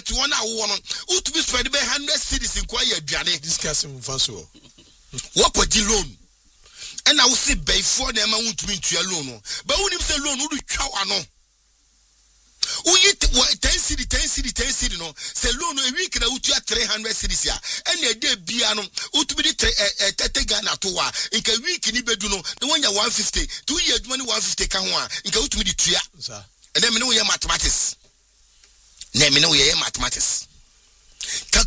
get one hour to be spread by 100 cities in quiet Johnny discussing Faso. What was the loan? And I will say by 4 them I want to mean to alone. But when you say loan, who do you know? We eat 10 city no. Say loan a week na utu 300 cities ya. And a day biano utu be 30 Ghana to wa. In a week ni bedu no. The one ya 150. 2 years money 150 ka ho. In ka utu be the 2 ya. And then me know your mathematics. Ne me know your mathematics.